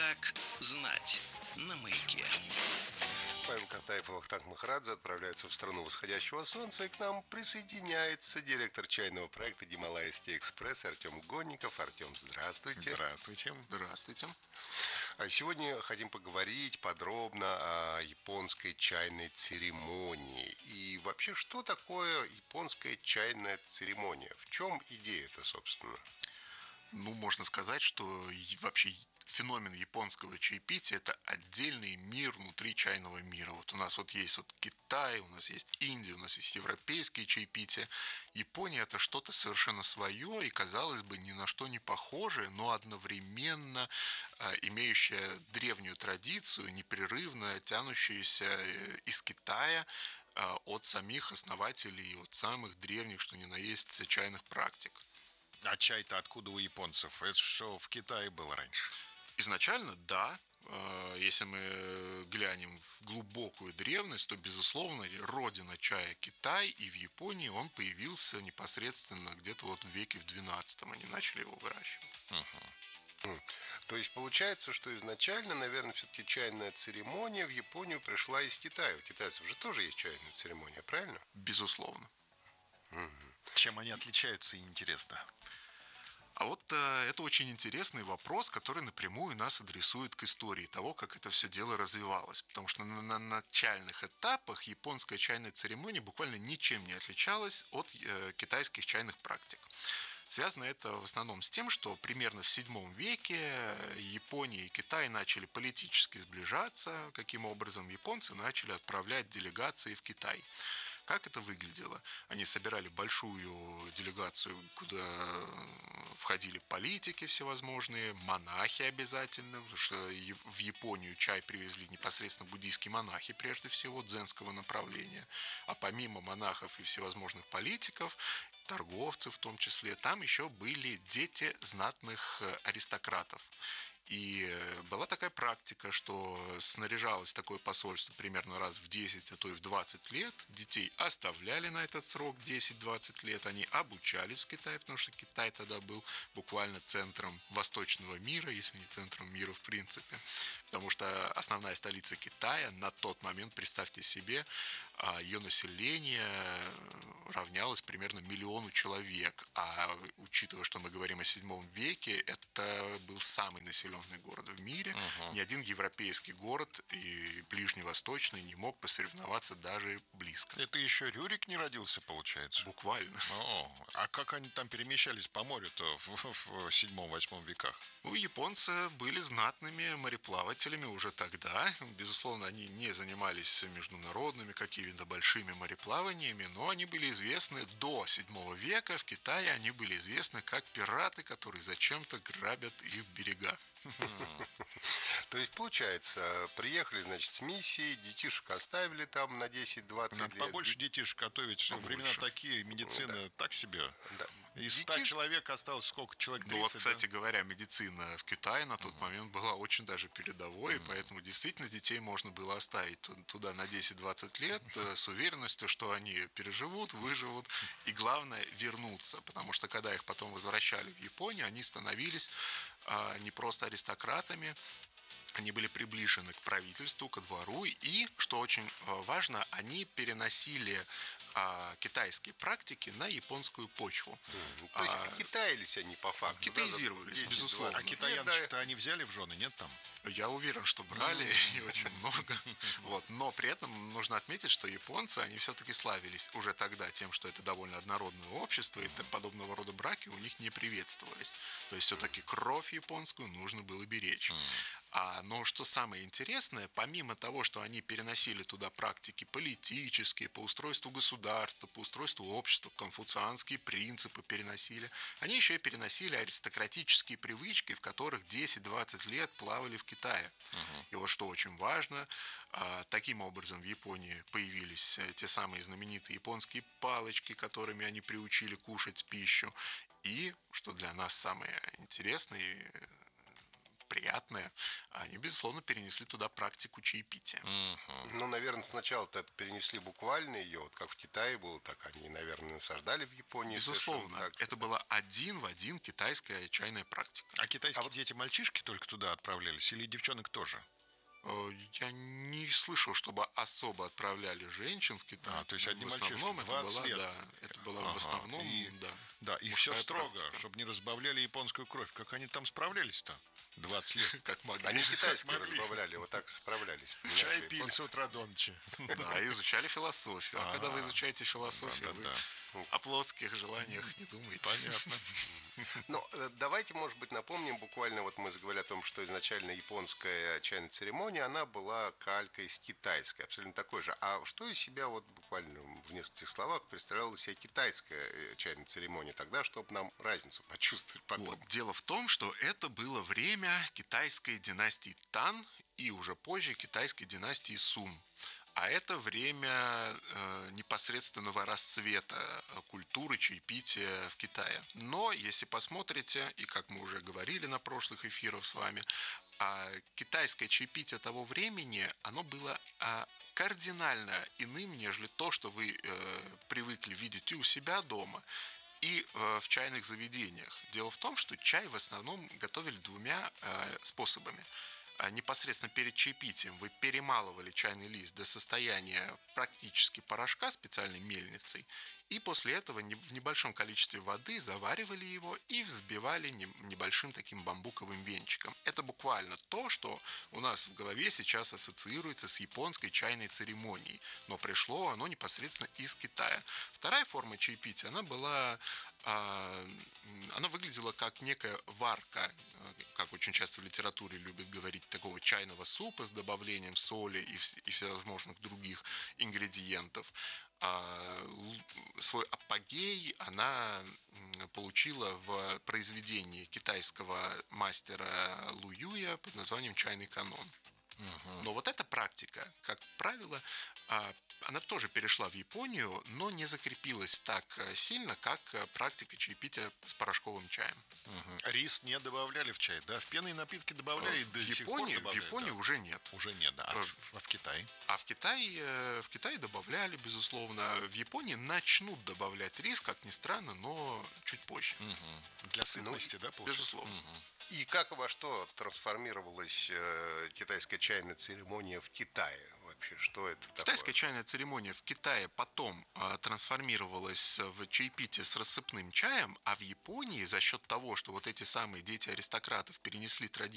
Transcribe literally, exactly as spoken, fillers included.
Как знать на маяке. Павел Картаев и Вахтанг Махарадзе отправляются в страну восходящего солнца, и к нам присоединяется директор чайного проекта «Гималайский экспресс» Артем Гонников. Артем, здравствуйте. Здравствуйте. Здравствуйте. А сегодня хотим поговорить подробно о японской чайной церемонии. И вообще, что такое японская чайная церемония? В чем идея-то, собственно? Ну, можно сказать, что и вообще феномен японского чаепития – это отдельный мир внутри чайного мира. Вот у нас вот есть вот Китай, у нас есть Индия, у нас есть европейские чаепития. Япония – это что-то совершенно свое и, казалось бы, ни на что не похожее, но одновременно а, имеющее древнюю традицию, непрерывно тянущуюся из Китая, а, от самих основателей, от самых древних, что ни на есть, чайных практик. А чай-то откуда у японцев? Это что, в Китае было раньше? Изначально, да. Если мы глянем в глубокую древность, то, безусловно, родина чая Китай, и в Японии он появился непосредственно где-то вот в веке в двенадцатом. Они начали его выращивать. Угу. То есть получается, что изначально, наверное, все-таки чайная церемония в Японию пришла из Китая. У китайцев же тоже есть чайная церемония, правильно? Безусловно. Угу. Чем они отличаются, интересно. А вот э, это очень интересный вопрос, который напрямую нас адресует к истории того, как это все дело развивалось. Потому что на, на начальных этапах японская чайная церемония буквально ничем не отличалась от э, китайских чайных практик. Связано это в основном с тем, что примерно в седьмом веке Япония и Китай начали политически сближаться. Каким образом? Японцы начали отправлять делегации в Китай. Как это выглядело? Они собирали большую делегацию, куда входили политики всевозможные, монахи обязательно, потому что в Японию чай привезли непосредственно буддийские монахи, прежде всего, дзенского направления. А помимо монахов и всевозможных политиков, торговцев в том числе, там еще были дети знатных аристократов. И была такая практика, что снаряжалось такое посольство примерно раз в десять, а то и в двадцать лет. Детей оставляли на этот срок десять-двадцать лет. Они обучались в Китае, потому что Китай тогда был буквально центром восточного мира, если не центром мира в принципе. Потому что основная столица Китая на тот момент, представьте себе, ее население равнялось примерно миллиону человек. А учитывая, что мы говорим о седьмом веке, это был самый населенный город в мире. Uh-huh. Ни один европейский город и ближневосточный не мог посоревноваться даже близко. Это еще Рюрик не родился, получается? Буквально. О, а как они там перемещались по морю-то в седьмом-восьмом веках? Ну, японцы были знатными мореплавателями уже тогда. Безусловно, они не занимались международными какими-то большими мореплаваниями, но они были известны до седьмого века. В Китае они были известны как пираты, которые зачем-то грабят их берега. То есть, получается, приехали, значит, с миссией, детишек оставили там на десять-двадцать лет. Надо побольше детишек готовить, что времена такие, медицина да. так себе. Да. Из ста Детиш... человек осталось сколько? Человек тридцать, ну, вот, кстати да? говоря, медицина в Китае на тот uh-huh. момент была очень даже передовой, uh-huh. поэтому действительно детей можно было оставить туда на десять-двадцать лет uh-huh. с уверенностью, что они переживут, выживут и, главное, вернутся, потому что когда их потом возвращали в Японию, они становились а, не просто аристократами, они были приближены к правительству, ко двору, и, что очень важно, они переносили а, китайские практики на японскую почву. Mm, то есть а, китаились они по факту. Китаизировались, да, безусловно. А китаяночек-то они взяли в жены, нет там? Я уверен, что брали mm. и очень много. Вот. Но при этом нужно отметить, что японцы, они все-таки славились уже тогда тем, что это довольно однородное общество, и подобного рода браки у них не приветствовались. То есть все-таки кровь японскую нужно было беречь. Mm. А, но что самое интересное, помимо того, что они переносили туда практики политические, по устройству государства, по устройству общества, конфуцианские принципы переносили, они еще и переносили аристократические привычки, в которых десять-двадцать лет плавали в Китае. Uh-huh. И вот что очень важно, таким образом в Японии появились те самые знаменитые японские палочки, которыми они приучили кушать пищу. И, что для нас самое интересное, приятное, они, безусловно, перенесли туда практику чаепития. Mm-hmm. Ну, наверное, сначала-то перенесли буквально ее, вот как в Китае было, так они, наверное, насаждали в Японии. Безусловно, это была один в один китайская чайная практика. А китайские а вот... дети, мальчишки только туда отправлялись или девчонок тоже? Я не слышал, чтобы особо отправляли женщин в Китай. А, то есть одни в основном мальчишки, это была, лет. Да, это было ага. в основном, и, да. Да, и все строго, практика. Чтобы не разбавляли японскую кровь. Как они там справлялись-то? двадцать лет. Как могли. Они китайскую разбавляли, вот так справлялись. Чай пили с утра до ночи. Да, изучали философию. А когда вы изучаете философию, вы о плотских желаниях не думаете. Понятно. Ну, давайте, может быть, напомним, буквально вот мы заговорили о том, что изначально японская чайная церемония, она была калькой с китайской, абсолютно такой же. А что из себя, вот буквально в нескольких словах, представляла себе китайская чайная церемония тогда, чтобы нам разницу почувствовать потом? Вот. Дело в том, что это было время китайской династии Тан и уже позже китайской династии Сун. А это время э, непосредственного расцвета культуры чаепития в Китае. Но, если посмотрите, и как мы уже говорили на прошлых эфирах с вами, э, китайское чаепитие того времени, оно было э, кардинально иным, нежели то, что вы э, привыкли видеть и у себя дома, и э, в чайных заведениях. Дело в том, что чай в основном готовили двумя э, способами. Непосредственно перед чаепитием вы перемалывали чайный лист до состояния практически порошка специальной мельницей, и после этого в небольшом количестве воды заваривали его и взбивали небольшим таким бамбуковым венчиком. Это буквально то, что у нас в голове сейчас ассоциируется с японской чайной церемонией, но пришло оно непосредственно из Китая. Вторая форма чаепития, она была, она выглядела как некая варка, как очень часто в литературе любят говорить, такого чайного супа с добавлением соли и всевозможных других ингредиентов. Свой апогей она получила в произведении китайского мастера Лу Юя под названием «Чайный канон». Uh-huh. Но вот эта практика, как правило, она тоже перешла в Японию, но не закрепилась так сильно, как практика чаепития с порошковым чаем. Uh-huh. Рис не добавляли в чай, да? В пенные напитки добавляли, в до Японии, сих пор добавляют, в Японии да? уже нет. Уже нет, да. А, а в Китае? А в Китае, в Китае добавляли, безусловно. В Японии начнут добавлять рис, как ни странно, но чуть позже. Uh-huh. Для сытности, ну, да, получается? Безусловно. Uh-huh. И как во что трансформировалась э, китайская чайная церемония в Китае? Вообще, что это такое? Китайская чайная церемония в Китае потом э, трансформировалась в чаепитие с рассыпным чаем, а в Японии за счет того, что вот эти самые дети аристократов перенесли традицию